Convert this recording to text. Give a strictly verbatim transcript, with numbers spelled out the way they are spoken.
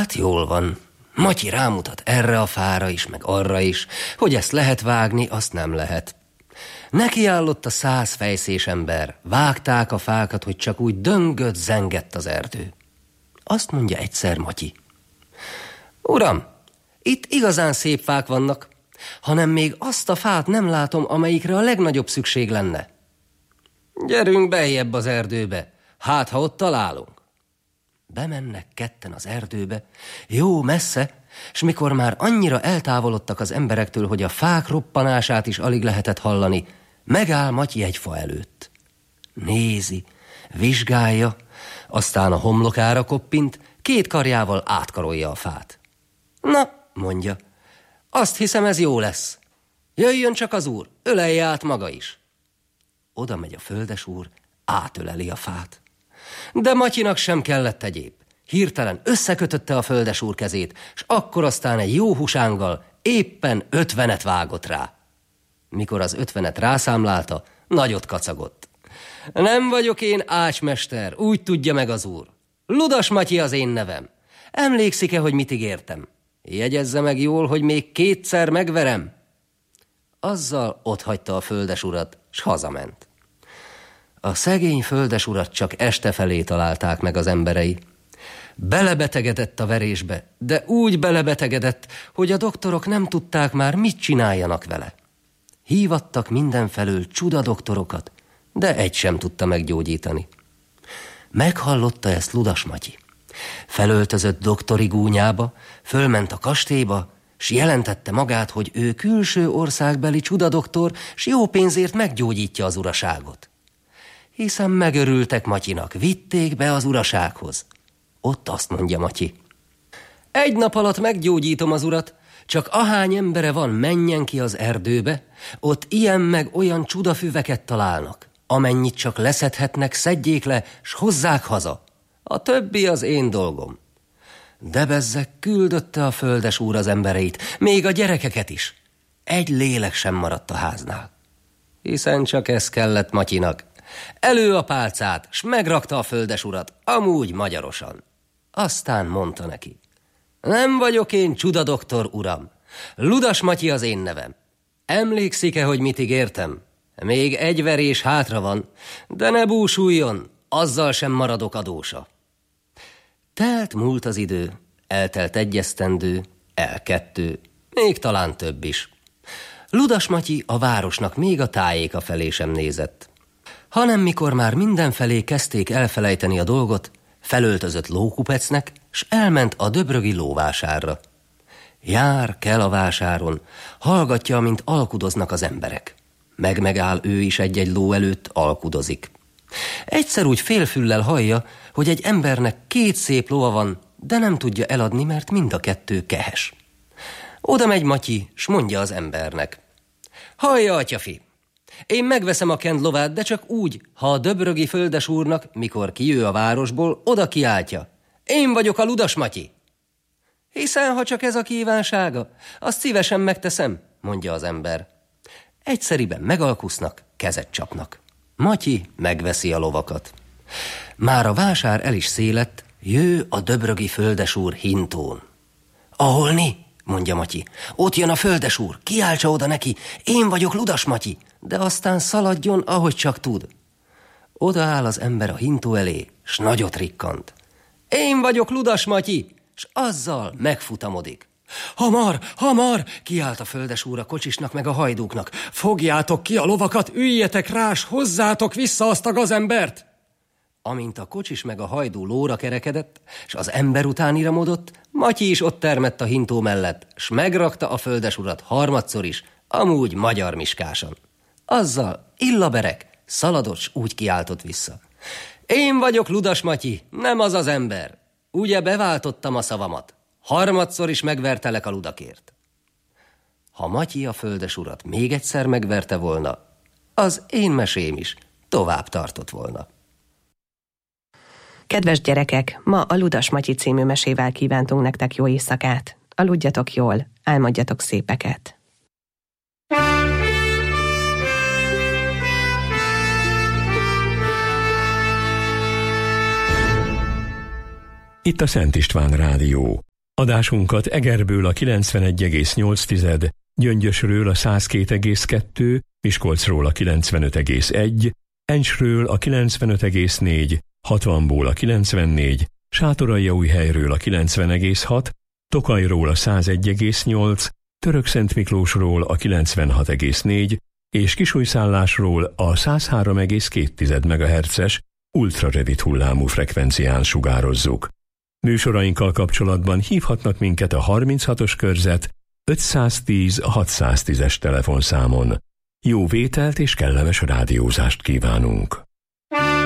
Hát jól van. Matyi rámutat erre a fára is, meg arra is, hogy ezt lehet vágni, azt nem lehet. Nekiállott a száz fejszés ember, vágták a fákat, hogy csak úgy döngött, zengett az erdő. Azt mondja egyszer Matyi: Uram, itt igazán szép fák vannak, hanem még azt a fát nem látom, amelyikre a legnagyobb szükség lenne. Gyerünk beljebb az erdőbe, hát ha ott találunk. Bemennek ketten az erdőbe, jó messze, s mikor már annyira eltávolodtak az emberektől, hogy a fák roppanását is alig lehetett hallani, megáll Matyi egy fa előtt. Nézi, vizsgálja, aztán a homlokára koppint, két karjával átkarolja a fát. Na, mondja, azt hiszem, ez jó lesz. Jöjjön csak az úr, ölelje át maga is. Oda megy a földesúr, átöleli a fát. De Matyinak sem kellett egyéb. Hirtelen összekötötte a földesúr kezét, s akkor aztán egy jó husánggal éppen ötvenet vágott rá. Mikor az ötvenet rászámlálta, nagyot kacagott. Nem vagyok én ácsmester, úgy tudja meg az úr. Ludas Matyi az én nevem. Emlékszik-e, hogy mit ígértem? Jegyezze meg jól, hogy még kétszer megverem. Azzal otthagyta a földesurat, s hazament. A szegény földesurat csak este felé találták meg az emberei. Belebetegedett a verésbe, de úgy belebetegedett, hogy a doktorok nem tudták már, mit csináljanak vele. Hívattak mindenfelől csudadoktorokat, de egy sem tudta meggyógyítani. Meghallotta ezt Ludas Matyi. Felöltözött doktori gúnyába, fölment a kastélyba, s jelentette magát, hogy ő külső országbeli csudadoktor, s jó pénzért meggyógyítja az uraságot. Hiszen megörültek Matyinak, vitték be az urasághoz. Ott azt mondja Matyi: Egy nap alatt meggyógyítom az urat, csak ahány embere van, menjen ki az erdőbe, ott ilyen meg olyan csudafüveket találnak, amennyit csak leszedhetnek, szedjék le, s hozzák haza. A többi az én dolgom. De bezzeg küldötte a földesúr az embereit, még a gyerekeket is. Egy lélek sem maradt a háznál. Hiszen csak ez kellett Matyinak. Elő a pálcát, s megrakta a földesurat, amúgy magyarosan. Aztán mondta neki: Nem vagyok én csudadoktor, uram. Ludas Matyi az én nevem. Emlékszik-e, hogy mit ígértem? Még egy verés hátra van, de ne búsuljon, azzal sem maradok adósa. Telt múlt az idő, eltelt egy esztendő, elkettő, még talán több is. Ludas Matyi a városnak még a tájéka felé sem nézett, hanem mikor már mindenfelé kezdték elfelejteni a dolgot, felöltözött lókupecnek, s elment a döbrögi lóvásárra. Jár, kell a vásáron, hallgatja, mint alkudoznak az emberek. Meg-megáll ő is egy-egy ló előtt, alkudozik. Egyszer úgy félfüllel hallja, hogy egy embernek két szép lova van, de nem tudja eladni, mert mind a kettő kehes. Oda megy Matyi, s mondja az embernek: Hallja, atyafi, én megveszem a kend lovát, de csak úgy, ha a döbrögi földesúrnak, mikor kijő a városból, oda kiáltja: Én vagyok a Ludas Matyi. Hiszen, ha csak ez a kívánsága, azt szívesen megteszem, mondja az ember. Egyszeriben megalkusznak, kezet csapnak. Matyi megveszi a lovakat. Már a vásár el is szélett, jő a döbrögi földesúr hintón. Aholni? Mondja Matyi. Ott jön a földesúr, kiáltsa oda neki: Én vagyok Ludas Matyi, de aztán szaladjon, ahogy csak tud. Odaáll az ember a hintó elé, s nagyot rikkant. Én vagyok Ludas Matyi, s azzal megfutamodik. Hamar, hamar, kiált a földesúr a kocsisnak meg a hajdúknak. Fogjátok ki a lovakat, üljetek rá, s hozzátok vissza azt a gazembert. Amint a kocsis meg a hajdú lóra kerekedett, s az ember után iramodott, Matyi is ott termett a hintó mellett, s megrakta a földesurat harmadszor is, amúgy magyar miskásan. Azzal illaberek, szaladott, s úgy kiáltott vissza: Én vagyok Ludas Matyi, nem az az ember. Ugye beváltottam a szavamat, harmadszor is megvertelek a ludakért. Ha Matyi a földesurat még egyszer megverte volna, az én mesém is tovább tartott volna. Kedves gyerekek, ma a Ludas Matyi című mesével kívántunk nektek jó éjszakát. Aludjatok jól, álmodjatok szépeket. Itt a Szent István Rádió. Adásunkat Egerből a kilencvenegy egész nyolc, Gyöngyösről a száz két egész kettő, Miskolcról a kilencvenöt egész egy, Encsről a kilencvenöt egész négy, hatvanból a kilencvennégy, Sátoraljaújhelyről a kilencven egész hat, Tokajról a száz egy egész nyolc, Törökszentmiklósról a kilencvenhat egész négy és Kisújszállásról a száz három egész két megahertzes ultrarövid hullámú frekvencián sugározzuk. Műsorainkkal kapcsolatban hívhatnak minket a harminchatos körzet ötszáztíz hatszáztízes telefonszámon. Jó vételt és kellemes rádiózást kívánunk!